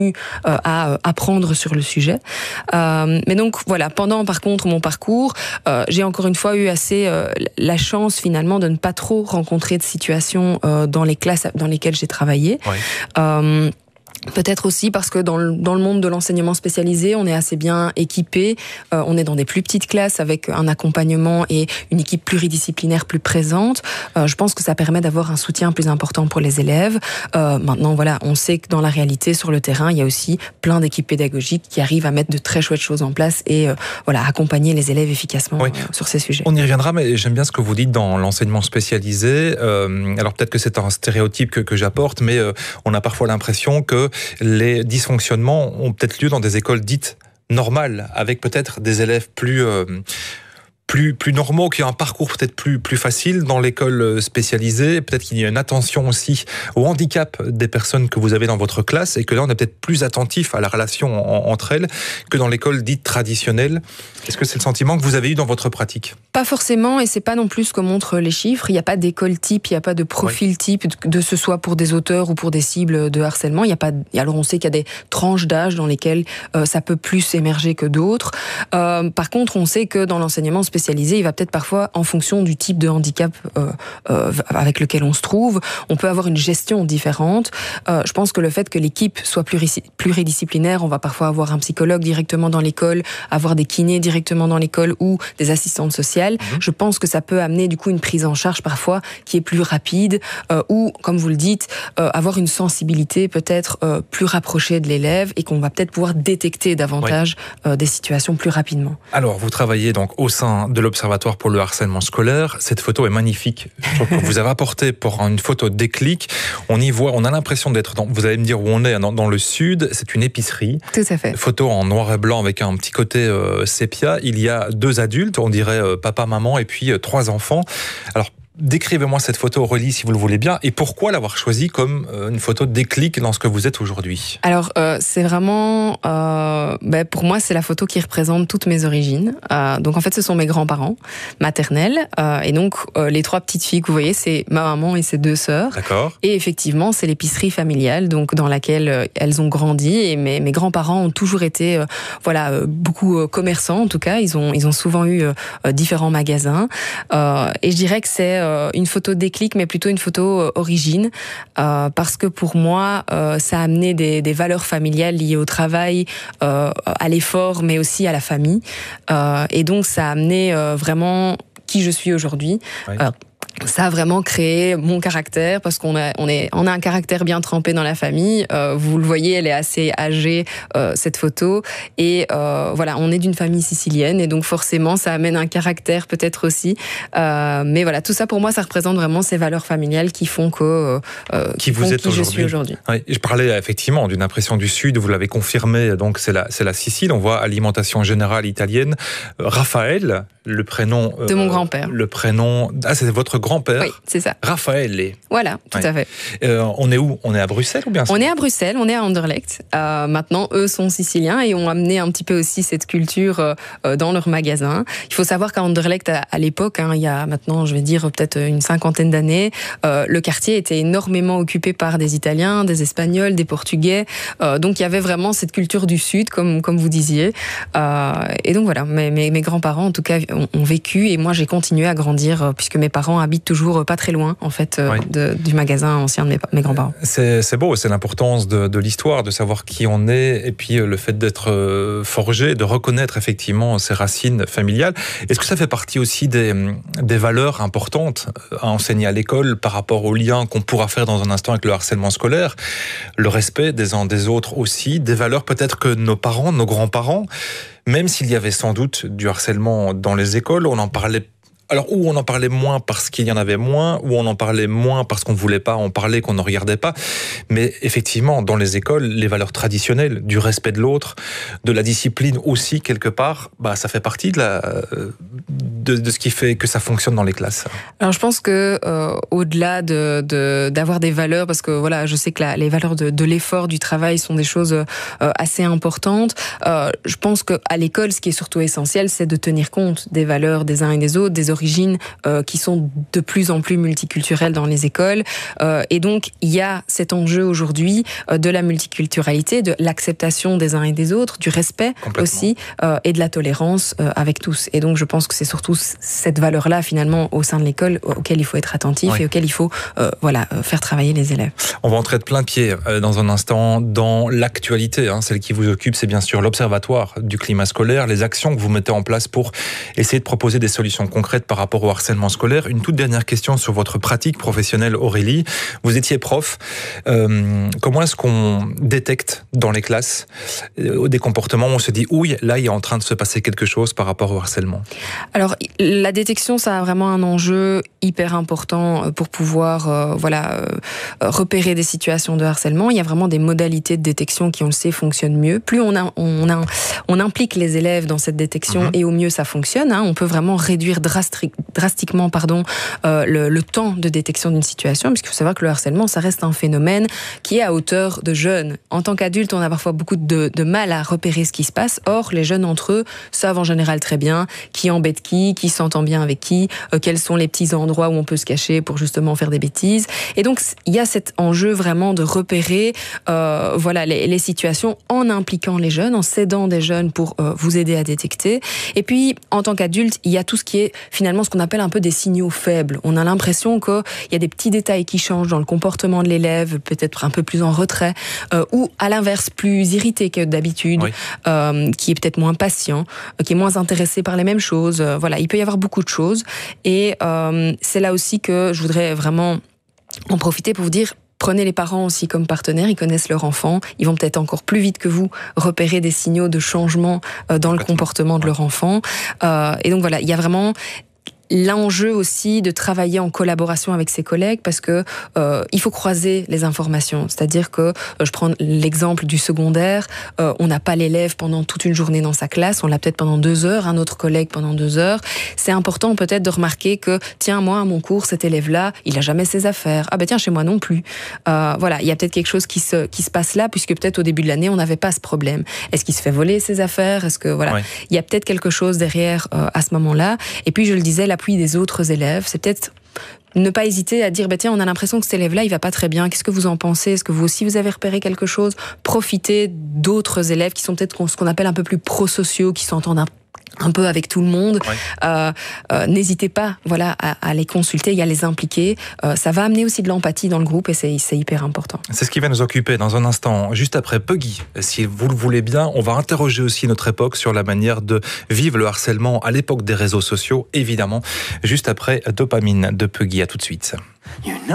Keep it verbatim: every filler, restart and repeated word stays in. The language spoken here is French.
euh, à apprendre sur le sujet. Euh, mais donc voilà, pendant par contre mon parcours, euh, j'ai encore une fois eu assez euh, la chance finalement de ne pas trop rencontrer de situations euh, dans les classes dans lesquelles j'ai travaillé. Oui. Euh, Peut-être aussi parce que dans le, dans le monde de l'enseignement spécialisé, on est assez bien équipé. Euh, on est dans des plus petites classes avec un accompagnement et une équipe pluridisciplinaire plus présente. Euh, je pense que ça permet d'avoir un soutien plus important pour les élèves. Euh, maintenant, voilà, on sait que dans la réalité, sur le terrain, il y a aussi plein d'équipes pédagogiques qui arrivent à mettre de très chouettes choses en place et euh, voilà, accompagner les élèves efficacement oui. euh, sur ces sujets. On y reviendra, mais j'aime bien ce que vous dites dans l'enseignement spécialisé. Euh, alors peut-être que c'est un stéréotype que, que j'apporte, mais euh, on a parfois l'impression que les dysfonctionnements ont peut-être lieu dans des écoles dites normales, avec peut-être des élèves plus... Euh, Plus, plus normaux, qui ont un parcours peut-être plus, plus facile dans l'école spécialisée. Peut-être qu'il y a une attention aussi au handicap des personnes que vous avez dans votre classe et que là, on est peut-être plus attentif à la relation en, entre elles que dans l'école dite traditionnelle. Est-ce que c'est le sentiment que vous avez eu dans votre pratique ? Pas forcément, et c'est pas non plus ce que montrent les chiffres. Il n'y a pas d'école type, il n'y a pas de profil oui. type, de ce soit pour des auteurs ou pour des cibles de harcèlement. Il y a pas. Alors on sait qu'il y a des tranches d'âge dans lesquelles euh, ça peut plus émerger que d'autres. Euh, par contre, on sait que dans l'enseignement spécialisé, il va peut-être parfois, en fonction du type de handicap euh, euh, avec lequel on se trouve, on peut avoir une gestion différente. Euh, je pense que le fait que l'équipe soit pluri- pluridisciplinaire, on va parfois avoir un psychologue directement dans l'école, avoir des kinés directement dans l'école ou des assistantes sociales. Mmh. Je pense que ça peut amener du coup une prise en charge parfois qui est plus rapide euh, ou, comme vous le dites, euh, avoir une sensibilité peut-être euh, plus rapprochée de l'élève et qu'on va peut-être pouvoir détecter davantage oui. euh, des situations plus rapidement. Alors, vous travaillez donc au sein de l'Observatoire pour le harcèlement scolaire. Cette photo est magnifique. Je trouve que vous avez apporté pour une photo déclic. On y voit, on a l'impression d'être dans, vous allez me dire où on est, dans, dans le sud. C'est une épicerie. Tout à fait. Photo en noir et blanc avec un petit côté euh, sépia. Il y a deux adultes, on dirait euh, papa, maman et puis euh, trois enfants. Alors, décrivez-moi cette photo, Aurélie, si vous le voulez bien, et pourquoi l'avoir choisie comme euh, une photo déclic dans ce que vous êtes aujourd'hui ? Alors, euh, c'est vraiment... Euh, ben pour moi, c'est la photo qui représente toutes mes origines. Euh, donc, en fait, ce sont mes grands-parents maternels. Euh, et donc, euh, les trois petites filles que vous voyez, c'est ma maman et ses deux sœurs. D'accord. Et effectivement, c'est l'épicerie familiale, donc dans laquelle euh, elles ont grandi. Et mes, mes grands-parents ont toujours été euh, voilà, euh, beaucoup euh, commerçants, en tout cas. Ils ont, ils ont souvent eu euh, différents magasins. Euh, et je dirais que c'est une photo déclic, mais plutôt une photo origine, euh, parce que pour moi, euh, ça a amené des, des valeurs familiales liées au travail, euh, à l'effort, mais aussi à la famille. Euh, et donc, ça a amené euh, vraiment qui je suis aujourd'hui. Oui. Euh, Ça a vraiment créé mon caractère parce qu'on a, on est, on a un caractère bien trempé dans la famille. Euh, vous le voyez, elle est assez âgée, euh, cette photo. Et euh, voilà, on est d'une famille sicilienne et donc forcément, ça amène un caractère peut-être aussi. Euh, mais voilà, tout ça pour moi, ça représente vraiment ces valeurs familiales qui font que euh, qui vous font êtes qui aujourd'hui. Je suis aujourd'hui. Oui, je parlais effectivement d'une impression du Sud. Vous l'avez confirmé. Donc c'est la, c'est la Sicile. On voit alimentation générale italienne. Raphaël, le prénom de euh, mon grand-père. Le prénom. Ah, c'est votre grand-père. Oui, c'est ça. Raphaël. Voilà, tout ouais. à fait. Euh, on est où ? On est à Bruxelles ou bien ça ? On est à Bruxelles, on est à Anderlecht. Euh, maintenant, eux sont siciliens et ont amené un petit peu aussi cette culture euh, dans leur magasin. Il faut savoir qu'à Anderlecht, à, à l'époque, hein, il y a maintenant, je vais dire peut-être une cinquantaine d'années, euh, le quartier était énormément occupé par des Italiens, des Espagnols, des Portugais. Euh, donc il y avait vraiment cette culture du Sud, comme comme vous disiez. Euh, et donc voilà, mes, mes, mes grands-parents en tout cas ont, ont vécu et moi j'ai continué à grandir puisque mes parents habitent toujours pas très loin en fait euh, oui. de, du magasin ancien de mes, mes grands-parents. C'est, c'est beau, c'est l'importance de, de l'histoire, de savoir qui on est et puis le fait d'être forgé, de reconnaître effectivement ses racines familiales. Est-ce que ça fait partie aussi des, des valeurs importantes à enseigner à l'école par rapport aux liens qu'on pourra faire dans un instant avec le harcèlement scolaire, le respect des uns des autres aussi, des valeurs peut-être que nos parents, nos grands-parents, même s'il y avait sans doute du harcèlement dans les écoles, on en parlait. Alors, où on en parlait moins parce qu'il y en avait moins, ou on en parlait moins parce qu'on ne voulait pas en parler, qu'on ne regardait pas. Mais effectivement, dans les écoles, les valeurs traditionnelles, du respect de l'autre, de la discipline aussi, quelque part, bah, ça fait partie de, la, de, de ce qui fait que ça fonctionne dans les classes. Alors, je pense que euh, au-delà de, de, d'avoir des valeurs, parce que voilà, je sais que la, les valeurs de, de l'effort, du travail sont des choses euh, assez importantes. Euh, je pense qu'à l'école, ce qui est surtout essentiel, c'est de tenir compte des valeurs des uns et des autres, des origines d'origine euh, qui sont de plus en plus multiculturelles dans les écoles. Euh, et donc, il y a cet enjeu aujourd'hui euh, de la multiculturalité, de l'acceptation des uns et des autres, du respect aussi, euh, et de la tolérance euh, avec tous. Et donc, je pense que c'est surtout cette valeur-là, finalement, au sein de l'école, auquel il faut être attentif oui. et auquel il faut euh, voilà, faire travailler les élèves. On va entrer de plein pied euh, dans un instant dans l'actualité. Hein, celle qui vous occupe, c'est bien sûr l'Observatoire du climat scolaire, les actions que vous mettez en place pour essayer de proposer des solutions concrètes par rapport au harcèlement scolaire. Une toute dernière question sur votre pratique professionnelle, Aurélie. Vous étiez prof. Euh, comment est-ce qu'on détecte dans les classes euh, des comportements où on se dit « ouille, là, il est en train de se passer quelque chose par rapport au harcèlement ». Alors, la détection, ça a vraiment un enjeu hyper important pour pouvoir euh, voilà, euh, repérer des situations de harcèlement. Il y a vraiment des modalités de détection qui, on le sait, fonctionnent mieux. Plus on, a, on, a, on implique les élèves dans cette détection, mmh. et au mieux ça fonctionne. Hein. On peut vraiment réduire drastic, drastiquement pardon, euh, le, le temps de détection d'une situation, puisqu'il faut savoir que le harcèlement, ça reste un phénomène qui est à hauteur de jeunes. En tant qu'adulte, on a parfois beaucoup de, de mal à repérer ce qui se passe. Or, les jeunes entre eux savent en général très bien qui embête qui, qui s'entend bien avec qui, euh, quels sont les petits endroits où on peut se cacher pour justement faire des bêtises. Et donc, il y a cet enjeu vraiment de repérer euh, voilà, les, les situations en impliquant les jeunes, en s'aidant des jeunes pour euh, vous aider à détecter. Et puis, en tant qu'adulte, il y a tout ce qui est finalement ce qu'on appelle un peu des signaux faibles. On a l'impression qu'il y a des petits détails qui changent dans le comportement de l'élève, peut-être un peu plus en retrait, euh, ou à l'inverse, plus irrité que d'habitude, oui. euh, qui est peut-être moins patient, euh, qui est moins intéressé par les mêmes choses. Euh, voilà, il peut y avoir beaucoup de choses. Et euh, c'est là aussi que je voudrais vraiment en profiter pour vous dire, prenez les parents aussi comme partenaires, ils connaissent leur enfant, ils vont peut-être encore plus vite que vous repérer des signaux de changement dans le comportement de leur enfant. Euh, et donc voilà, il y a vraiment l'enjeu aussi de travailler en collaboration avec ses collègues parce que euh, il faut croiser les informations. C'est-à-dire que, euh, je prends l'exemple du secondaire, euh, on n'a pas l'élève pendant toute une journée dans sa classe, on l'a peut-être pendant deux heures, un autre collègue pendant deux heures. C'est important peut-être de remarquer que, tiens, moi, à mon cours, cet élève-là, il a jamais ses affaires. Ah ben tiens, chez moi non plus. Euh, voilà, il y a peut-être quelque chose qui se, qui se passe là, puisque peut-être au début de l'année, on n'avait pas ce problème. Est-ce qu'il se fait voler ses affaires? Est-ce que, voilà, ouais. il y a peut-être quelque chose derrière euh, à ce moment-là. Et puis, je le disais, la des autres élèves, c'est peut-être ne pas hésiter à dire bah tiens, on a l'impression que cet élève-là, il va pas très bien. Qu'est-ce que vous en pensez? Est-ce que vous aussi vous avez repéré quelque chose? Profitez d'autres élèves qui sont peut-être ce qu'on appelle un peu plus prosociaux, qui s'entendent un un peu avec tout le monde. Ouais. Euh, euh, n'hésitez pas, voilà, à, à les consulter et à les impliquer. Euh, ça va amener aussi de l'empathie dans le groupe et c'est, c'est hyper important. C'est ce qui va nous occuper dans un instant, juste après Puggy. Si vous le voulez bien, on va interroger aussi notre époque sur la manière de vivre le harcèlement à l'époque des réseaux sociaux, évidemment, juste après Dopamine de Puggy. À tout de suite. You know